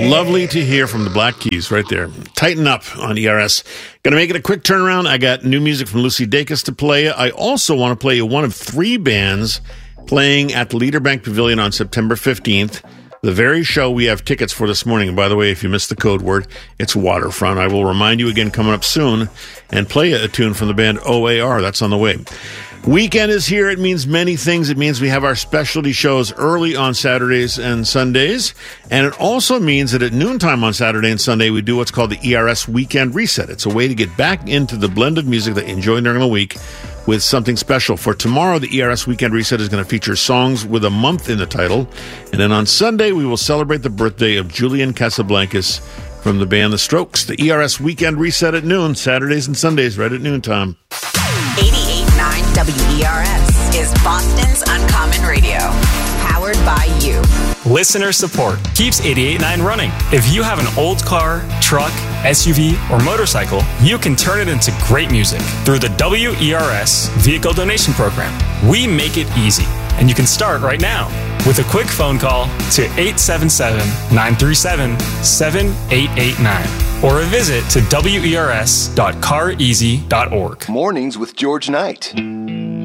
Lovely to hear from the Black Keys right there. Tighten up on ERS. Going to make it a quick turnaround. I got new music from Lucy Dacus to play. I also want to play you one of three bands playing at the Leaderbank Pavilion on September 15th. The very show we have tickets for this morning. And by the way, if you missed the code word, it's Waterfront. I will remind you again coming up soon and play a tune from the band OAR. That's on the way. Weekend is here. It means many things. It means we have our specialty shows early on Saturdays and Sundays. And it also means that at noontime on Saturday and Sunday, we do what's called the ERS Weekend Reset. It's a way to get back into the blend of music that you enjoy during the week with something special. For tomorrow, the ERS Weekend Reset is going to feature songs with a month in the title. And then on Sunday, we will celebrate the birthday of Julian Casablancas from the band The Strokes. The ERS Weekend Reset at noon, Saturdays and Sundays, right at noontime. 88.9 WERS is Boston's Uncommon Radio. Powered by you. Listener support keeps 88.9 running. If you have an old car, truck, SUV, or motorcycle, you can turn it into great music through the WERS Vehicle Donation Program. We make it easy, and you can start right now with a quick phone call to 877-937-7889 or a visit to wers.careasy.org. Mornings with George Knight.